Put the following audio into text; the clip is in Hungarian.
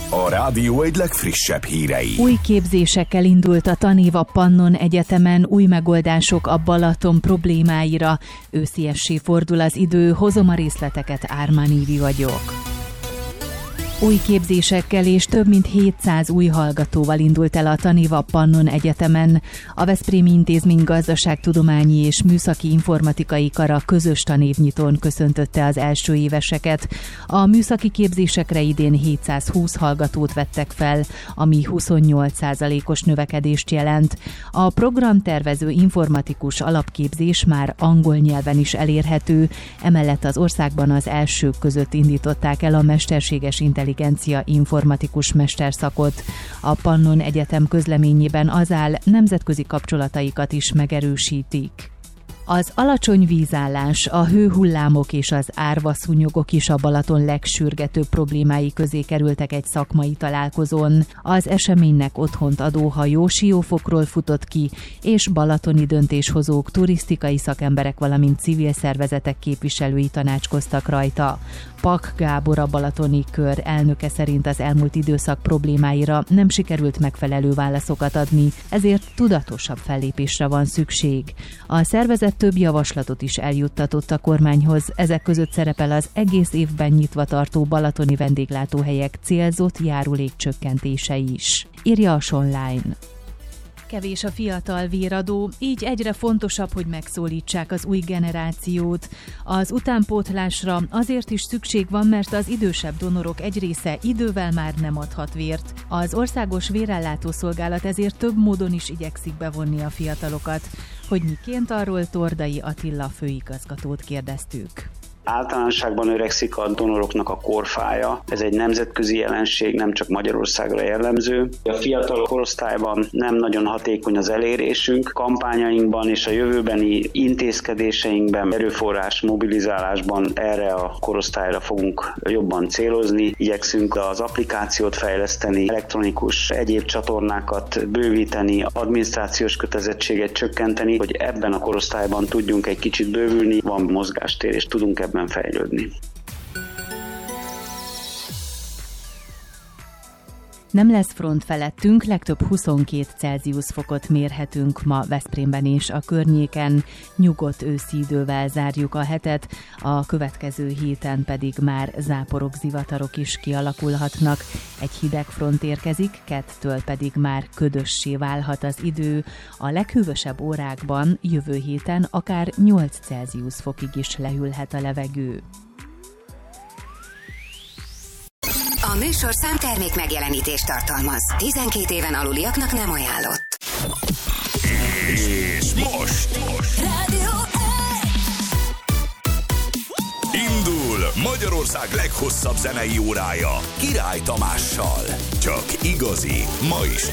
A rádió egy legfrissebb hírei. Új képzésekkel indult a tanév a Pannon Egyetemen, új megoldások a Balaton problémáira. Ősziessé fordul az idő, hozom a részleteket, Ármán Ívi vagyok. Új képzésekkel és több mint 700 új hallgatóval indult el a tanév a Pannon Egyetemen. A Veszprémi Intézmény Gazdaságtudományi és Műszaki Informatikai Kara közös tanévnyitón köszöntötte az első éveseket. A műszaki képzésekre idén 720 hallgatót vettek fel, ami 28%-os növekedést jelent. A programtervező informatikus alapképzés már angol nyelven is elérhető, emellett az országban az elsők között indították el a mesterséges intelligencia informatikus mesterszakot. A Pannon Egyetem közleményében az áll, nemzetközi kapcsolataikat is megerősítik. Az alacsony vízállás, a hőhullámok és az árvaszúnyogok is a Balaton legsürgetőbb problémái közé kerültek egy szakmai találkozón. Az eseménynek otthont adó hajó Siófokról futott ki, és balatoni döntéshozók, turisztikai szakemberek, valamint civil szervezetek képviselői tanácskoztak rajta. Pak Gábor, a balatoni kör elnöke szerint az elmúlt időszak problémáira nem sikerült megfelelő válaszokat adni, ezért tudatosabb fellépésre van szükség. A szervezet több javaslatot is eljuttatott a kormányhoz, ezek között szerepel az egész évben nyitva tartó balatoni vendéglátóhelyek célzott járulékcsökkentése is. Írja a Online. Kevés a fiatal véradó, így egyre fontosabb, hogy megszólítsák az új generációt. Az utánpótlásra azért is szükség van, mert az idősebb donorok egy része idővel már nem adhat vért. Az Országos Vérellátó Szolgálat ezért több módon is igyekszik bevonni a fiatalokat. Hogy miként, arról Tordai Attila főigazgatót kérdeztük. Általánosságban öregszik a donoroknak a korfája. Ez egy nemzetközi jelenség, nem csak Magyarországra jellemző. A fiatal korosztályban nem nagyon hatékony az elérésünk. Kampányainkban és a jövőbeni intézkedéseinkben, erőforrás mobilizálásban erre a korosztályra fogunk jobban célozni. Igyekszünk az applikációt fejleszteni, elektronikus egyéb csatornákat bővíteni, adminisztrációs kötelezettséget csökkenteni, hogy ebben a korosztályban tudjunk egy kicsit bővülni, van mozgástér és tudunk ebben fejlődni. Nem lesz front felettünk, legtöbb 22 Celsius fokot mérhetünk ma Veszprémben és a környéken. Nyugodt őszi idővel zárjuk a hetet, a következő héten pedig már záporok, zivatarok is kialakulhatnak. Egy hideg front érkezik, kettől pedig már ködössé válhat az idő. A leghűvösebb órákban jövő héten akár 8 Celsius fokig is lehűlhet a levegő. A műsorszám termék megjelenítést tartalmaz. 12 éven aluliaknak nem ajánlott. És most Rádió indul Magyarország leghosszabb zenei órája Király Tamással. Csak igazi, ma is